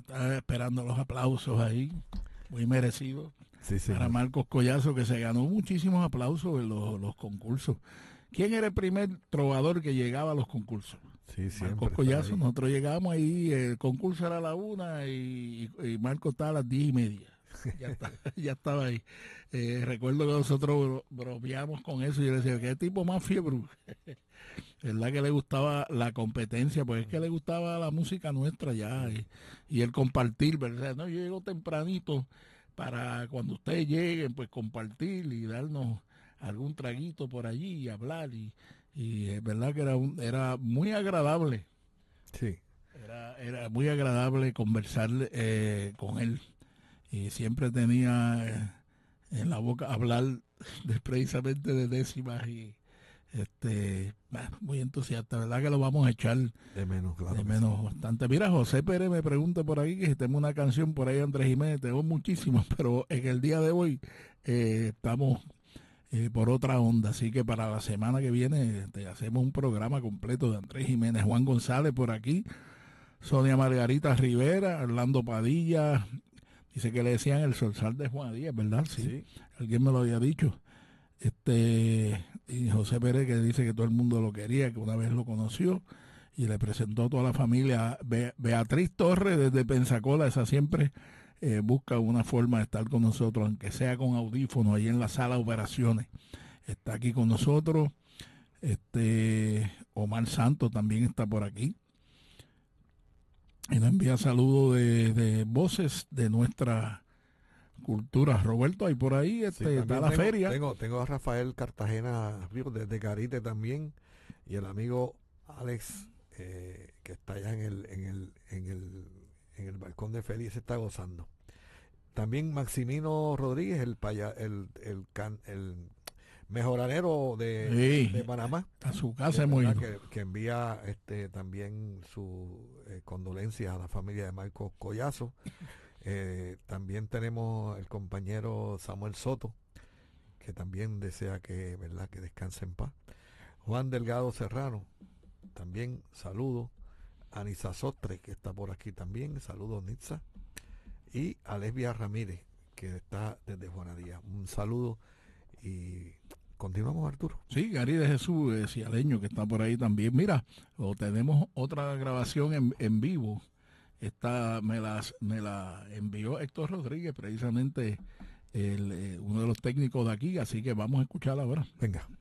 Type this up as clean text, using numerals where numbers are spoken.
Estaba esperando los aplausos ahí, muy merecidos. Sí, Para señor. Marcos Collazo, que se ganó muchísimos aplausos en los concursos. ¿Quién era el primer trovador que llegaba a los concursos? Sí, Marcos siempre está Collazo. ahí. Nosotros llegamos ahí, el concurso era a la 1 y Marcos estaba a las 10:30. Ya está, ya estaba ahí. Recuerdo que nosotros bromeamos con eso y yo le decía, ¿qué tipo más fiebre? ¿Verdad que le gustaba la competencia? Pues es que le gustaba la música nuestra ya y el compartir, ¿verdad? No, yo llego tempranito para cuando ustedes lleguen, pues compartir y darnos algún traguito por allí y hablar y es verdad que era muy agradable, Sí. era muy agradable conversar con él y siempre tenía en la boca hablar precisamente de décimas y muy entusiasta, ¿verdad que lo vamos a echar De menos, de claro que sí. menos bastante? Mira, José Pérez me pregunta por aquí que si tengo una canción por ahí, Andrés Jiménez, tengo muchísimas, pero en el día de hoy estamos por otra onda, así que para la semana que viene hacemos un programa completo de Andrés Jiménez, Juan González por aquí, Sonia Margarita Rivera, Orlando Padilla, dice que le decían el Solsal de Juan Díaz, ¿verdad? Sí, Sí. alguien me lo había dicho. Y José Pérez que dice que todo el mundo lo quería, que una vez lo conoció y le presentó a toda la familia. Beatriz Torres desde Pensacola, esa siempre busca una forma de estar con nosotros, aunque sea con audífonos, ahí en la sala de operaciones. Está aquí con nosotros. Omar Santos también está por aquí. Y nos envía saludos de voces de nuestra cultura. Roberto, ahí por ahí Sí, está también la tengo, feria. tengo, tengo a Rafael Cartagena Ríos desde Carite también y el amigo Alex que está allá en el balcón de Félix se está gozando. También Maximino Rodríguez, el mejoranero de Sí, Panamá, a su que casa hemos verdad ido. que envía también sus condolencias a la familia de Marcos Collazo. También tenemos el compañero Samuel Soto, que también desea que, ¿verdad?, que descanse en paz. Juan Delgado Serrano, también saludos. Anisa Sostre, que está por aquí también, saludos Nitza. Y a Lesbia Ramírez, que está desde Juanadía. Un saludo y continuamos, Arturo. Sí, Gary de Jesús, cialeño, que está por ahí también. Mira, tenemos otra grabación en vivo. Me la envió Héctor Rodríguez, precisamente uno de los técnicos de aquí, así que vamos a escucharla ahora. Venga.